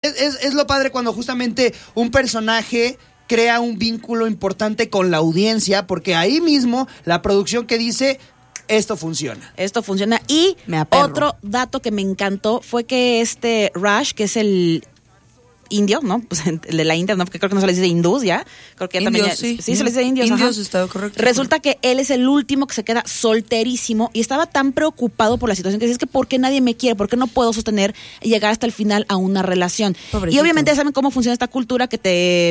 es lo padre cuando justamente un personaje crea un vínculo importante con la audiencia, porque ahí mismo la producción que dice, esto funciona. Esto funciona. Y otro dato que me encantó fue que Rush, que es el indio, ¿no? Pues el de la India, ¿no? Porque creo que no se les dice hindús, ¿ya? Creo que ya indios, también sí. Se les dice indios. Indios, está correcto. Resulta que él es el último que se queda solterísimo y estaba tan preocupado por la situación que dice, es que ¿por qué nadie me quiere? ¿Por qué no puedo sostener y llegar hasta el final a una relación? Pobrecito. Y obviamente ya saben cómo funciona esta cultura que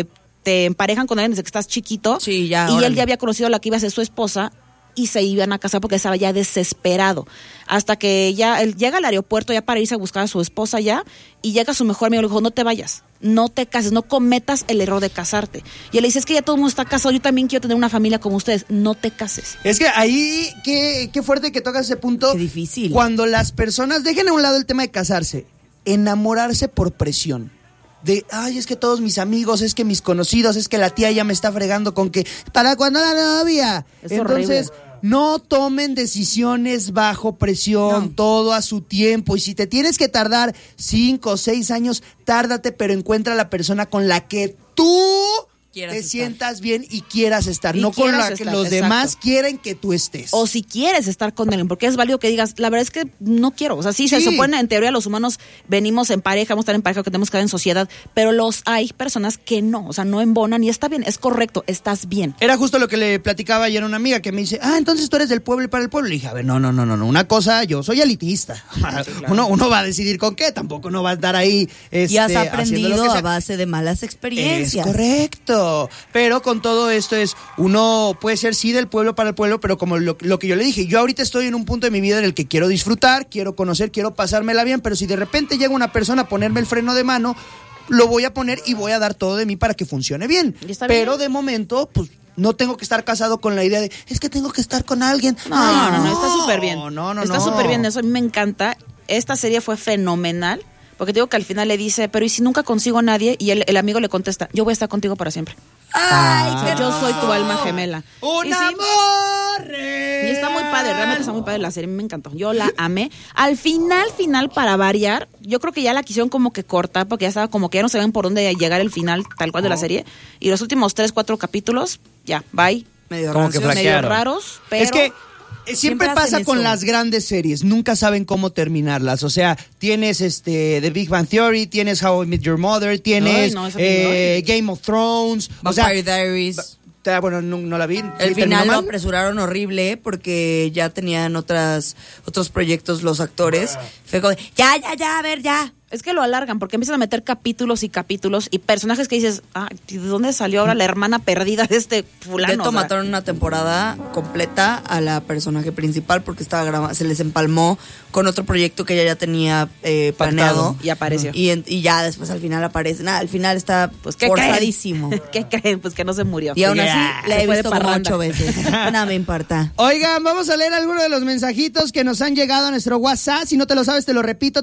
te emparejan con alguien desde que estás chiquito. Sí, ya. Y órale. él ya había conocido a la que iba a ser su esposa y se iban a casar porque estaba ya desesperado. Hasta que ya él llega al aeropuerto ya para irse a buscar a su esposa ya, y llega su mejor amigo y le dijo, no te vayas, no te cases, no cometas el error de casarte. Y él le dice, es que ya todo el mundo está casado, yo también quiero tener una familia como ustedes, no te cases. Es que ahí, qué fuerte que tocas ese punto. Qué difícil. Cuando las personas, dejen a un lado el tema de casarse, enamorarse por presión. De, ay, es que todos mis amigos, es que mis conocidos, es que la tía ya me está fregando con que, ¿para cuándo la novia? Es Entonces, horrible. no tomen decisiones bajo presión, todo a su tiempo. Y si te tienes que tardar 5 o 6 años, tárdate, pero encuentra la persona con la que tú Quieras te estar. sientas bien y quieras estar, Y no con quieras la que estar, los exacto. demás quieren que tú estés. O si quieres estar con alguien, porque es válido que digas, la verdad es que no quiero. O sea, sí, se supone, en teoría, los humanos venimos en pareja, vamos a estar en pareja, que tenemos que estar en sociedad, pero hay personas que no, o sea, no embonan y está bien, es correcto, estás bien. Era justo lo que le platicaba ayer a una amiga que me dice, entonces tú eres del pueblo y para el pueblo. Le dije, a ver, no, una cosa, yo soy elitista. Sí, claro. uno va a decidir con qué, tampoco no va a estar ahí Y has haciendo lo aprendido que sea. a base de malas experiencias. Es correcto, pero con todo esto uno puede ser sí del pueblo para el pueblo, pero como lo que yo le dije, yo ahorita estoy en un punto de mi vida en el que quiero disfrutar, quiero conocer, quiero pasármela bien, pero si de repente llega una persona a ponerme el freno de mano, lo voy a poner y voy a dar todo de mí para que funcione bien. Pero de momento, pues, no tengo que estar casado con la idea de, es que tengo que estar con alguien. No, está súper bien. No. Está súper bien, eso a mí me encanta. Esta serie fue fenomenal, porque te digo que al final le dice, pero ¿y si nunca consigo a nadie? Y el amigo le contesta, yo voy a estar contigo para siempre. ¡Ay, O sea, yo soy tu alma gemela. ¡Un Y sí, amor! y está muy padre, realmente está muy padre la serie, me encantó. Yo la amé. Al final, para variar, yo creo que ya la quisieron como que cortar, porque ya estaba como que ya no sabían por dónde llegar el final tal cual de la serie. Y los últimos 3, 4 capítulos, ya, bye. Medio Como que rancios. flaquearon. Medio raros, pero... Es que siempre pasa hacen con eso. las grandes series, nunca saben cómo terminarlas. O sea, tienes The Big Bang Theory, tienes How I Met Your Mother, tienes Ay, no, esa no. Game of Thrones. Vampire Diaries. Bueno, no la vi. El ¿Terminó final lo mal? apresuraron horrible porque ya tenían otros proyectos los actores. Fue como, ya, a ver, ya. Es que lo alargan porque empiezan a meter capítulos y personajes que dices, ¿de dónde salió ahora la hermana perdida de este fulano? De hecho, mataron una temporada completa a la personaje principal porque se les empalmó con otro proyecto que ella ya tenía planeado. Y apareció. Y ya después al final aparece. Nada, al final está Pues, ¿qué forzadísimo. creen? ¿Qué creen? Pues que no se murió. Y aún así la Se he fue de visto como parranda. 8 veces. Nada me importa. Oigan, vamos a leer algunos de los mensajitos que nos han llegado a nuestro WhatsApp. Si no te lo sabes, te lo repito,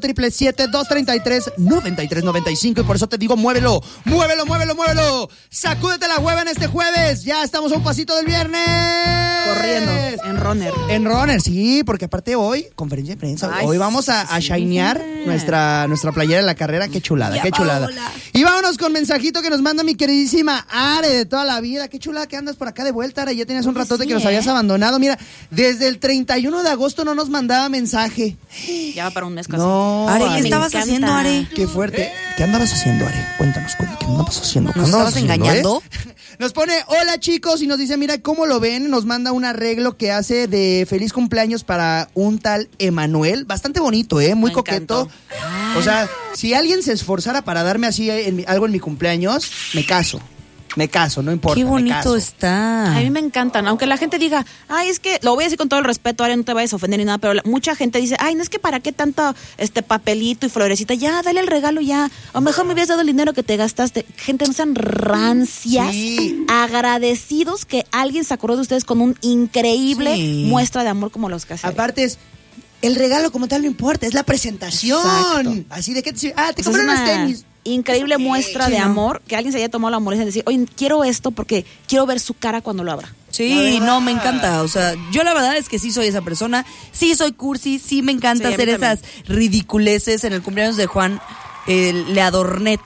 777-233-9395. Y por eso te digo, muévelo. Sacúdete la hueva en este jueves. Ya estamos a un pasito del viernes. Corriendo, en runner. En runner, sí, porque aparte hoy, conferencia de prensa, Ay, hoy vamos a shinear nuestra playera de la carrera. Qué chulada, Ya, qué chulada. Paola. Y vámonos con mensajito que nos manda mi queridísima Are de toda la vida. Qué chulada que andas por acá de vuelta, Are. Ya tenías un ratote que nos habías abandonado. Mira, desde el 31 de agosto no nos mandaba mensaje. Ya va para un mes casi. No, Are, ¿qué Are, estabas haciendo, Are? qué fuerte. ¿Qué andabas haciendo, Are? Cuéntanos, ¿qué andabas haciendo? ¿Qué ¿Nos andabas estabas haciendo, engañando? Nos pone, hola chicos, y nos dice, mira, ¿cómo lo ven? Nos manda un arreglo que hace de feliz cumpleaños para un tal Emanuel. Bastante bonito, muy Me coqueto. encantó. O sea, si alguien se esforzara para darme así algo en mi cumpleaños, me caso, no importa. Qué me bonito caso. está. A mí me encantan, aunque la gente diga, es que, lo voy a decir con todo el respeto, Ari, no te vayas a ofender ni nada, pero mucha gente dice, no es que para qué tanto papelito y florecita, ya, dale el regalo ya, o mejor me hubieras dado el dinero que te gastaste. Gente, no sean rancias, Sí. agradecidos que alguien se acordó de ustedes con un increíble Sí. muestra de amor como los que hacen. Aparte el regalo como tal no importa, es la presentación. Exacto. Así de que te O sea, compré es unos una tenis. increíble muestra Sí, de ¿no? amor, que alguien se haya tomado la molestia de decir, oye, quiero esto porque quiero ver su cara cuando lo abra. Sí, no, me encanta. O sea, yo la verdad es que sí soy esa persona. Sí soy cursi, sí me encanta Sí, a mí hacer también. esas ridiculeces. En el cumpleaños de Juan le adorné